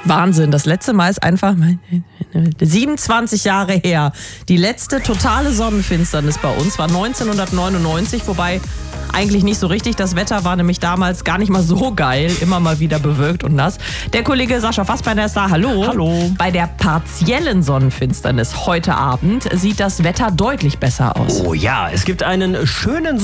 Wahnsinn, das letzte Mal ist einfach 27 Jahre her. Die letzte totale Sonnenfinsternis bei uns war 1999, wobei eigentlich nicht so richtig. Das Wetter war nämlich damals gar nicht mal so geil, immer mal wieder bewölkt und nass. Der Kollege Sascha Fassbender ist da. Hallo. Hallo. Bei der partiellen Sonnenfinsternis heute Abend sieht das Wetter deutlich besser aus. Oh ja, es gibt einen schönen